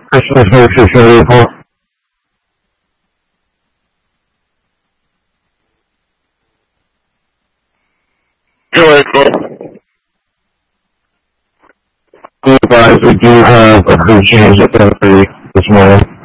Christmas nutrition report. You're welcome. Be advised, we do have a crew change at 10:30 this morning.